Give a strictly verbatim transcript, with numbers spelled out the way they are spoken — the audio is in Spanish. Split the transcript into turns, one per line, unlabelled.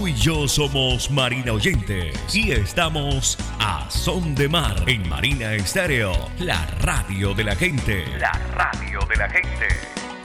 Tú y yo somos Marina Oyentes y estamos a Son de Mar en Marina Estéreo, la radio de la gente. La radio de la gente.